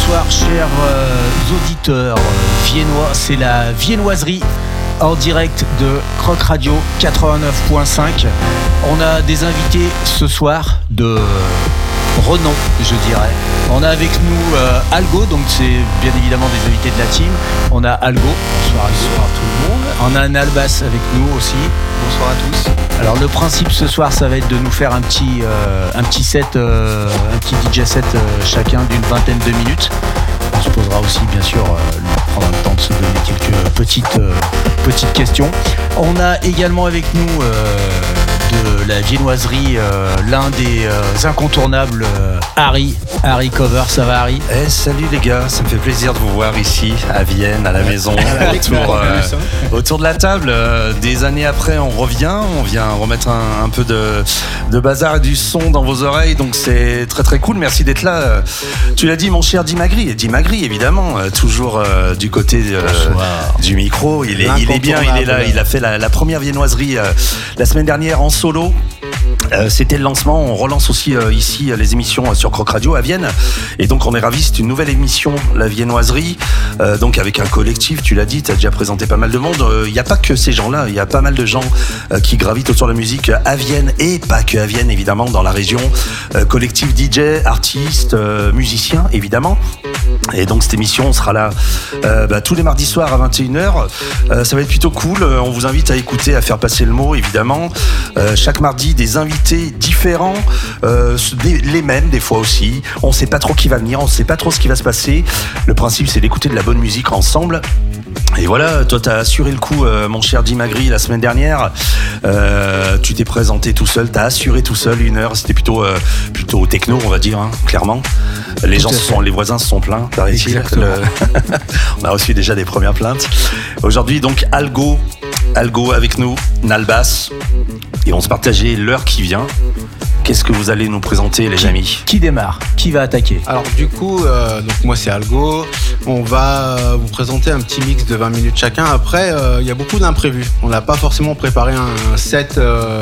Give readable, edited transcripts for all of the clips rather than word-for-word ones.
bonsoir chers auditeurs viennois, c'est la viennoiserie en direct de Croc Radio 89.5. On a des invités ce soir de renom, je dirais. On a avec nous Algo, donc c'est bien évidemment des invités de la team. On a Algo, bonsoir à tout le monde. On a Nalbas avec nous aussi. Bonsoir à tous. Alors le principe ce soir, ça va être de nous faire un petit set, un petit DJ set chacun d'une vingtaine de minutes. On se posera aussi bien sûr, prendre le temps de se donner quelques petites questions. On a également avec nous de la viennoiserie l'un des incontournables, Harry Cover. Ça va Harry? Salut les gars, ça me fait plaisir de vous voir ici à Vienne, à la maison, autour de la table. Des années après on vient remettre un peu de bazar et du son dans vos oreilles, donc c'est très très cool, merci d'être là. Tu l'as dit mon cher Dimagri évidemment, toujours du côté du micro, il est bien, il est là, il a fait la première viennoiserie la semaine dernière en solo. C'était le lancement, on relance aussi ici les émissions sur Croc Radio à Vienne, et donc on est ravis, c'est une nouvelle émission, la viennoiserie, donc avec un collectif, tu l'as dit, tu as déjà présenté pas mal de monde, il n'y a pas que ces gens-là, il y a pas mal de gens qui gravitent autour de la musique à Vienne, et pas que à Vienne évidemment, dans la région, collectif DJ, artistes, musiciens évidemment. Et donc cette émission, on sera là tous les mardis soirs à 21h. Ça va être plutôt cool. On vous invite à écouter, à faire passer le mot, évidemment. Chaque mardi, des invités différents, les mêmes des fois aussi. On ne sait pas trop qui va venir, on ne sait pas trop ce qui va se passer. Le principe, c'est d'écouter de la bonne musique ensemble. Et voilà, toi t'as assuré le coup, mon cher Dimagri, la semaine dernière. Tu t'es présenté tout seul, t'as assuré tout seul 1 heure. C'était plutôt techno, on va dire, hein, clairement. Les voisins se sont plaints, paraît-il. On a reçu déjà des premières plaintes. Aujourd'hui, donc, Algo avec nous, Nalbas, et on se partageait l'heure qui vient. Qu'est-ce que vous allez nous présenter, les amis? Qui démarre? Qui va attaquer? Alors du coup, donc moi c'est Algo. On va vous présenter un petit mix de 20 minutes chacun. Après, il y a beaucoup d'imprévus. On n'a pas forcément préparé un set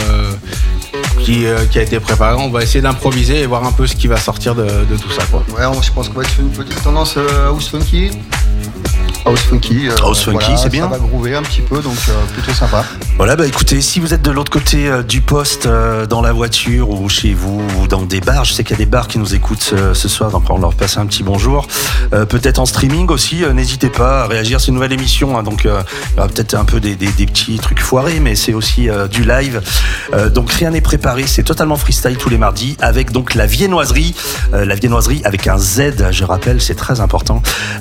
qui a été préparé. On va essayer d'improviser et voir un peu ce qui va sortir de tout ça, quoi. Ouais, je pense qu'on va être sur une petite tendance house funky. House funky, voilà, c'est bien. Ça va groover un petit peu, donc plutôt sympa. Voilà, écoutez, si vous êtes de l'autre côté du poste, dans la voiture ou chez vous ou dans des bars, je sais qu'il y a des bars qui nous écoutent ce soir, donc on leur passe un petit bonjour. Peut-être en streaming aussi, n'hésitez pas à réagir, c'est une nouvelle émission, hein, donc il y aura peut-être un peu des petits trucs foirés, mais c'est aussi du live. Donc rien n'est préparé, c'est totalement freestyle tous les mardis avec donc la viennoiserie avec un Z, je rappelle, c'est très important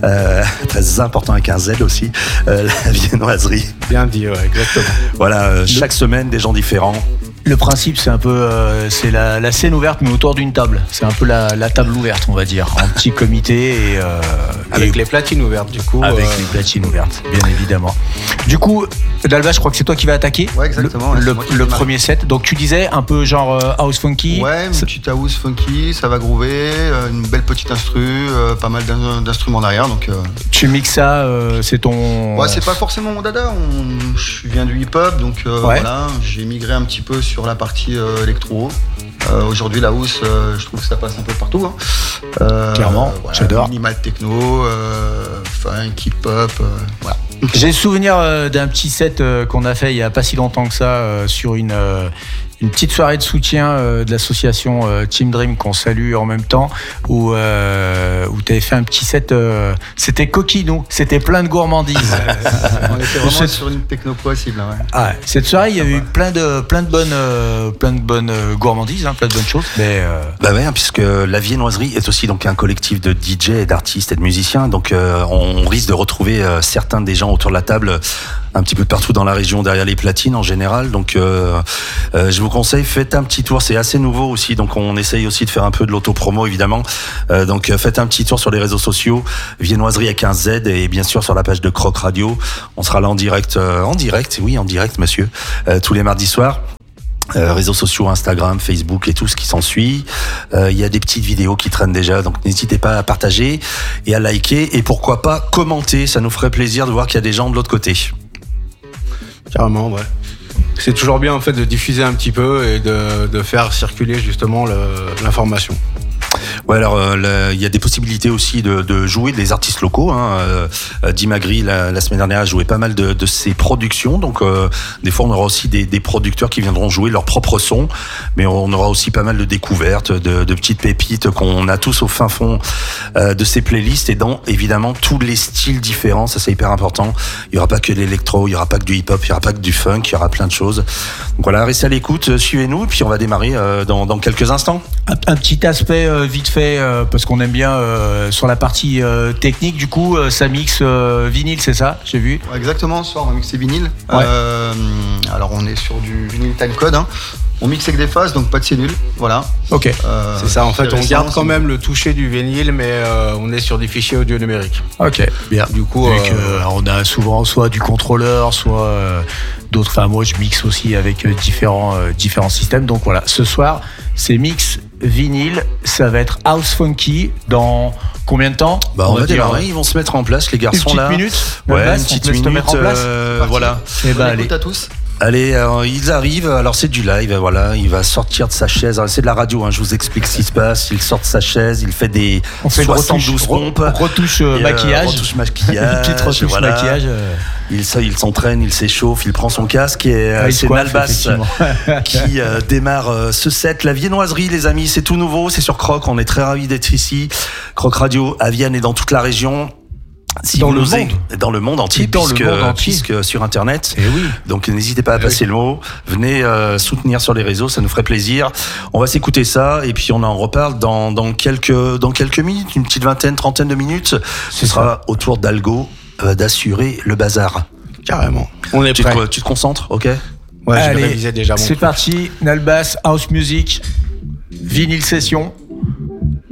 avec un Z aussi, la viennoiserie. Bien dit, ouais, exactement. Voilà, chaque semaine des gens différents. Le principe, c'est un peu c'est la scène ouverte, mais autour d'une table. C'est un peu la table ouverte, on va dire, en petit comité avec les platines ouvertes, du coup. Avec les platines ouvertes, bien évidemment. Du coup, Dalva, je crois que c'est toi qui vas attaquer. Ouais, exactement. Le premier set. Donc tu disais un peu genre house funky. Ouais, une petite house funky, ça va groover, une belle petite instru, pas mal d'instruments derrière. Donc. Tu mixes ça, c'est ton. Ouais, c'est pas forcément mon dada. Je viens du hip-hop, donc voilà, j'ai migré un petit peu sur la partie électro. Aujourd'hui, la house, je trouve que ça passe un peu partout. Hein. Clairement, voilà, j'adore. Minimal techno, funk, hip-hop, voilà. J'ai le souvenir d'un petit set qu'on a fait il y a pas si longtemps que ça sur une petite soirée de soutien de l'association Team Dream qu'on salue en même temps, où tu avais fait un petit set, c'était coquinou, c'était plein de gourmandises. On était vraiment sur une techno possible. Ouais. Ah, cette soirée, il y avait eu plein de bonnes gourmandises, hein, plein de bonnes choses. Mais ouais, puisque la viennoiserie est aussi donc un collectif de DJ, et d'artistes et de musiciens, donc on risque de retrouver certains des gens autour de la table un petit peu partout dans la région, derrière les platines en général. Donc je vous conseille, faites un petit tour, c'est assez nouveau aussi, donc on essaye aussi de faire un peu de l'auto-promo évidemment. Donc faites un petit tour sur les réseaux sociaux, viennoiserie avec un Z, et bien sûr sur la page de Croc Radio. On sera là en direct monsieur, tous les mardis soirs. Réseaux sociaux, Instagram, Facebook et tout ce qui s'ensuit. Il y a des petites vidéos qui traînent déjà, donc n'hésitez pas à partager et à liker, et pourquoi pas commenter, ça nous ferait plaisir de voir qu'il y a des gens de l'autre côté. Carrément, ouais. C'est toujours bien en fait de diffuser un petit peu et de faire circuler justement l'information. Ouais, alors il y a des possibilités aussi de jouer des artistes locaux. Dimagri la semaine dernière a joué pas mal de ses productions, donc des fois on aura aussi des producteurs qui viendront jouer leur propre son, mais on aura aussi pas mal de découvertes, de petites pépites qu'on a tous au fin fond de ces playlists et dans évidemment tous les styles différents. Ça c'est hyper important. Il y aura pas que de l'électro, il y aura pas que du hip-hop, il y aura pas que du funk, il y aura plein de choses. Donc voilà, restez à l'écoute, suivez-nous, et puis on va démarrer dans quelques instants. Un petit aspect vite fait, parce qu'on aime bien sur la partie technique, du coup, ça mixe vinyle, c'est ça, j'ai vu. Ouais, exactement, ce soir on va mixer vinyle. Ouais. Alors on est sur du vinyle timecode. On mixe avec des phases, donc pas de cellule, voilà. Ok. C'est ça, en fait, on garde quand même le toucher du vinyle, mais on est sur des fichiers audio numériques. Ok, bien. Du coup, on a souvent soit du contrôleur, soit d'autres. Enfin, moi, je mixe aussi avec différents systèmes. Donc voilà, ce soir, c'est mix vinyle. Ça va être house funky dans combien de temps? On va démarrer. Ils vont se mettre en place, les garçons là. Une petite minute. Ouais, une petite minute. Mettre en place. Voilà. Et écoute à tous. Allez, ils arrivent, alors c'est du live, voilà, il va sortir de sa chaise, alors c'est de la radio, je vous explique ce qui se passe, il sort de sa chaise, il fait des 72 pompes. Retouche maquillage. Retouche maquillage. Petite retouche maquillage. Il s'entraîne, il s'échauffe, il prend son casque et c'est Nalbass qui démarre ce set. La viennoiserie, les amis, c'est tout nouveau, c'est sur Croc, on est très ravis d'être ici. Croc Radio à Vienne et dans toute la région. Dans le monde entier, puisque sur Internet. Et oui. Donc n'hésitez pas à passer le mot. Venez soutenir sur les réseaux, ça nous ferait plaisir. On va s'écouter ça et puis on en reparle dans quelques minutes, une petite vingtaine, trentaine de minutes. Ce sera au tour d'Algo d'assurer le bazar. Carrément. On est prêt. Tu te concentres, ok? Ouais, je révisais déjà mon c'est truc. parti. Nalbass, House Music, Vinyl Session.